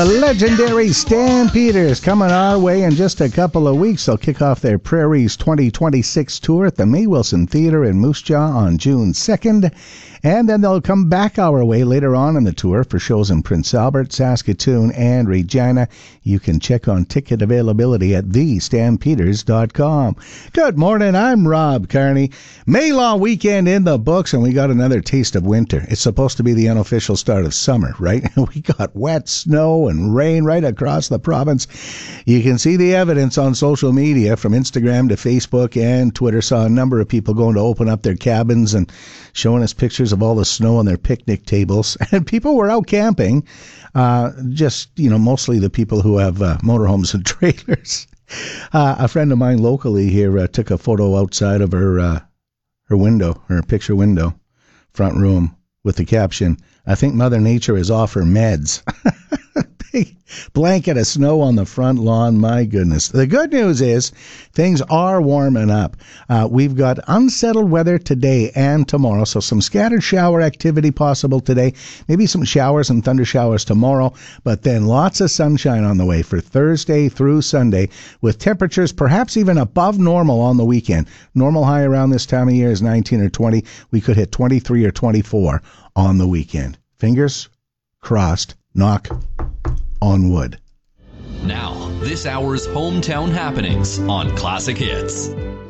The legendary Stampeders coming our way in just a couple of weeks. They'll kick off their Prairies 2026 tour at the May Wilson Theatre in Moose Jaw on June 2nd. And then they'll come back our way later on in the tour for shows in Prince Albert, Saskatoon, and Regina. You can check on ticket availability at thestampeders.com. Good morning, I'm Rob Carney. May long weekend in the books, and we got another taste of winter. It's supposed to be the unofficial start of summer, right? We got wet snow and rain right across the province. You can see the evidence on social media from Instagram to Facebook and Twitter. Saw a number of people going to open up their cabins and showing us pictures of all the snow on their picnic tables. And people were out camping, mostly the people who have motorhomes and trailers. A friend of mine locally here took a photo outside of her window, her picture window, front room, with the caption, "I think Mother Nature is off her meds." Big blanket of snow on the front lawn, my goodness. The good news is things are warming up. We've got unsettled weather today and tomorrow, so some scattered shower activity possible today, maybe some showers and thunder showers tomorrow, but then lots of sunshine on the way for Thursday through Sunday, with temperatures perhaps even above normal on the weekend. Normal high around this time of year is 19 or 20. We could hit 23 or 24 on the weekend. Fingers crossed, knock on wood. Now, this hour's hometown happenings on Classic Hits.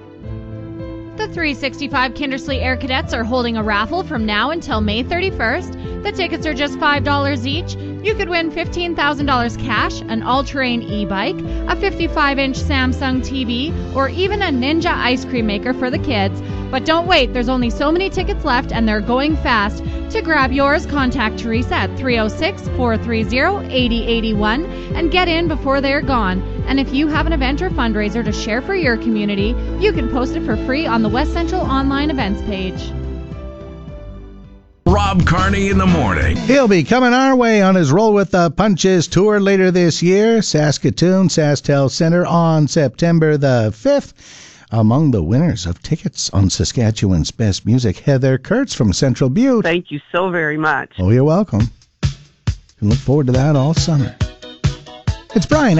The 365 Kindersley Air Cadets are holding a raffle from now until May 31st. The tickets are just $5 each. You could win $15,000 cash, an all-terrain e-bike, a 55-inch Samsung TV, or even a Ninja ice cream maker for the kids. But don't wait, there's only so many tickets left and they're going fast. To grab yours, contact Teresa at 306-430-8081 and get in before they're gone. And if you have an event or fundraiser to share for your community, you can post it for free on the West Central online events page. Rob Carney in the morning. He'll be coming our way on his Roll with the Punches tour later this year. Saskatoon, SaskTel Centre on September the 5th. Among the winners of tickets on Saskatchewan's Best Music, Heather Kurtz from Central Butte. Thank you so very much. Oh, you're welcome. You can look forward to that all summer. It's Brian.